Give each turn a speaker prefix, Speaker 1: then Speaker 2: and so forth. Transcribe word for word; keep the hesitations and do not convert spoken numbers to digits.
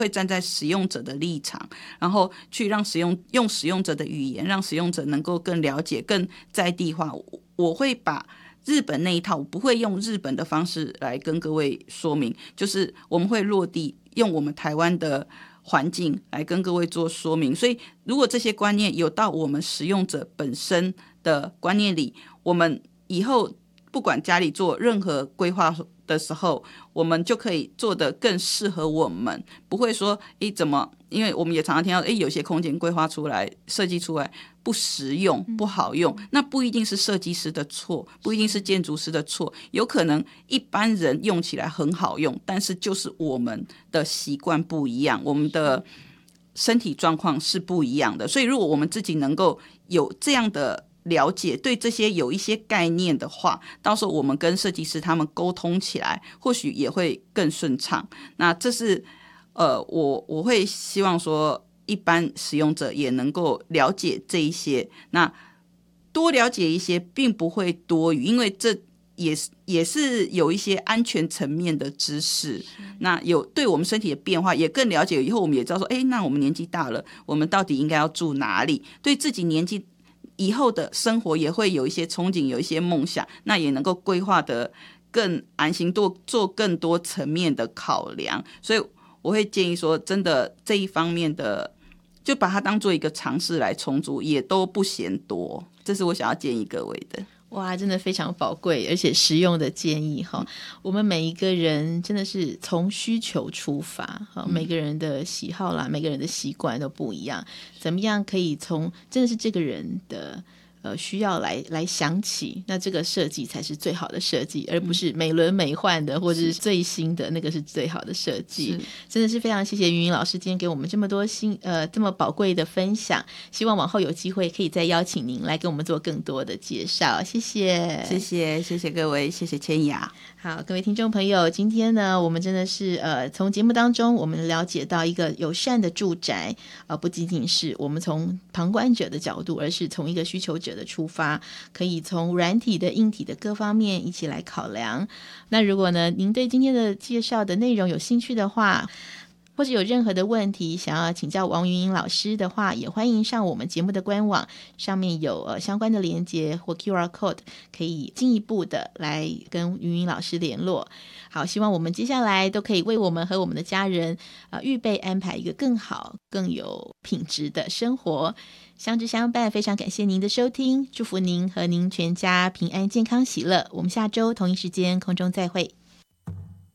Speaker 1: 会站在使用者的立场，然后去让使用用使用者的语言，让使用者能够更了解、更在地化。我会把日本那一套，我不会用日本的方式来跟各位说明，就是我们会落地用我们台湾的环境来跟各位做说明。所以如果这些观念有到我们使用者本身的观念里，我们以后不管家里做任何规划的时候，我们就可以做得更适合我们，不会说诶怎么，因为我们也常常听到诶有些空间规划出来设计出来不实用不好用，那不一定是设计师的错，不一定是建筑师的错，有可能一般人用起来很好用，但是就是我们的习惯不一样，我们的身体状况是不一样的。所以如果我们自己能够有这样的了解，对这些有一些概念的话，到时候我们跟设计师他们沟通起来或许也会更顺畅。那这是呃，我我会希望说一般使用者也能够了解这一些，那多了解一些并不会多余，因为这也是也是有一些安全层面的知识，那有对我们身体的变化也更了解，以后我们也知道说，哎，那我们年纪大了，我们到底应该要住哪里，对自己年纪以后的生活也会有一些憧憬，有一些梦想，那也能够规划得更安心，多做更多层面的考量。所以我会建议说，真的这一方面的就把它当做一个尝试来重组，也都不嫌多，这是我想要建议各位的。
Speaker 2: 哇，真的非常宝贵而且实用的建议哈！我们每一个人真的是从需求出发，每个人的喜好啦，每个人的习惯都不一样，怎么样可以从真的是这个人的呃需要来来想起，那这个设计才是最好的设计，而不是美轮美奂的或者是最新的那个是最好的设计。真的是非常谢谢云云老师今天给我们这么多新呃这么宝贵的分享，希望往后有机会可以再邀请您来给我们做更多的介绍。谢谢，
Speaker 1: 谢谢，谢谢各位，谢谢千雅。
Speaker 2: 好，各位听众朋友，今天呢，我们真的是呃，从节目当中我们了解到一个友善的住宅，呃，不仅仅是我们从旁观者的角度，而是从一个需求者的出发，可以从软体的、硬体的各方面一起来考量。那如果呢，您对今天的介绍的内容有兴趣的话，或者有任何的问题想要请教王云英老师的话，也欢迎上我们节目的官网，上面有呃相关的连结或 Q R code， 可以进一步的来跟云英老师联络。好，希望我们接下来都可以为我们和我们的家人呃预备安排一个更好更有品质的生活。相知相伴，非常感谢您的收听，祝福您和您全家平安健康喜乐。我们下周同一时间空中再会。